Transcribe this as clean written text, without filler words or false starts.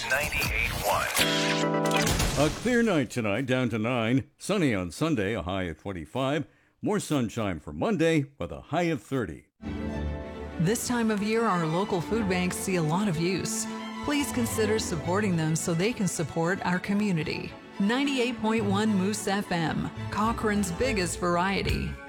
98.1. A clear night tonight, down to 9. Sunny on Sunday, a high of 25. More sunshine for Monday with a high of 30. This time of year, our local food banks see a lot of use. Please consider supporting them so they can support our community. 98.1 Moose FM, Cochrane's biggest variety.